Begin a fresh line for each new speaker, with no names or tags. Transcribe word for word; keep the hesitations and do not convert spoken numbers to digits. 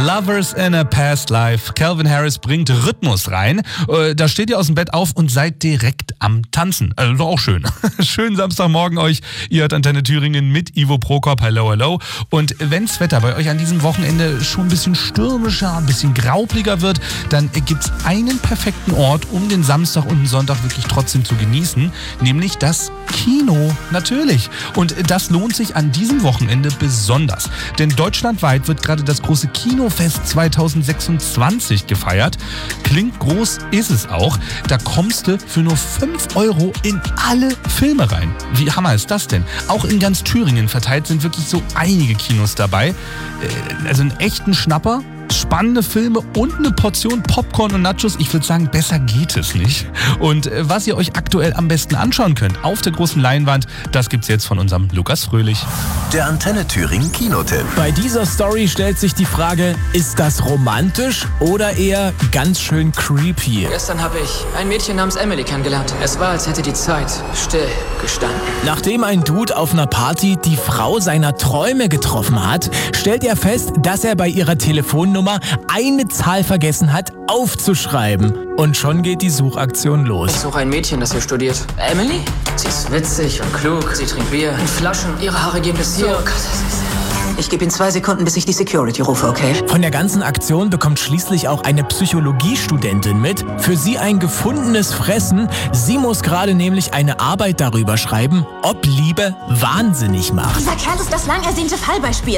Lovers in a Past Life. Calvin Harris bringt Rhythmus rein. Da steht ihr aus dem Bett auf und seid direkt am Tanzen. Also auch schön. Schönen Samstagmorgen euch. Ihr hört Antenne Thüringen mit Ivo Prokop. Hello, hello. Und wenn's Wetter bei euch an diesem Wochenende schon ein bisschen stürmischer, ein bisschen graubliger wird, dann gibt's einen perfekten Ort, um den Samstag und den Sonntag wirklich trotzdem zu genießen, nämlich das Kino. Natürlich. Und das lohnt sich an diesem Wochenende besonders. Denn deutschlandweit wird gerade das große Kinofest zwanzig sechsundzwanzig gefeiert. Klingt groß, ist es auch. Da kommst du für nur fünf Euro in alle Filme rein. Wie hammer ist das denn? Auch in ganz Thüringen verteilt sind wirklich so einige Kinos dabei. Also einen echten Schnapper. Spannende Filme und eine Portion Popcorn und Nachos. Ich würde sagen, besser geht es nicht. Und was ihr euch aktuell am besten anschauen könnt auf der großen Leinwand, das gibt's jetzt von unserem Lukas Fröhlich.
Der Antenne Thüringen Kinotipp.
Bei dieser Story stellt sich die Frage, ist das romantisch oder eher ganz schön creepy?
Gestern habe ich ein Mädchen namens Emily kennengelernt. Es war, als hätte die Zeit still gestanden.
Nachdem ein Dude auf einer Party die Frau seiner Träume getroffen hat, stellt er fest, dass er bei ihrer Telefonnummer eine Zahl vergessen hat, aufzuschreiben. Und schon geht die Suchaktion los.
Ich suche ein Mädchen, das hier studiert. Emily? Sie ist witzig und klug. Sie trinkt Bier in Flaschen. Ihre Haare gehen bis hier. Oh Gott, das ist...
Ich gebe Ihnen zwei Sekunden, bis ich die Security rufe, okay?
Von der ganzen Aktion bekommt schließlich auch eine Psychologiestudentin mit. Für sie ein gefundenes Fressen. Sie muss gerade nämlich eine Arbeit darüber schreiben, ob Liebe wahnsinnig macht.
Dieser Kerl ist das lang ersehnte Fallbeispiel.